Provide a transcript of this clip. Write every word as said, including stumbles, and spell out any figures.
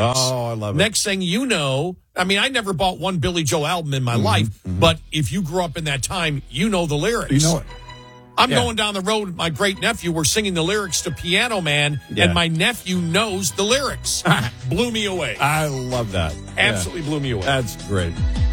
Oh, I love it. Next thing you know, I mean, I never bought one Billy Joel album in my mm-hmm, life, mm-hmm. but if you grew up in that time, you know the lyrics. You know it. I'm yeah. going down the road with my great nephew. We're singing the lyrics to Piano Man, yeah. and my nephew knows the lyrics. Blew me away. I love that. Absolutely yeah. blew me away. That's great.